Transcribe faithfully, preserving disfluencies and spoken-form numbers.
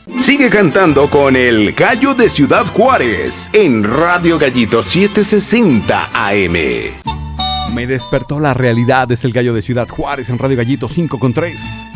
Sigue cantando con el Gallo de Ciudad Juárez en Radio Gallito setecientos sesenta A M. Me despertó la realidad, es el Gallo de Ciudad Juárez en Radio Gallito cinco con tres.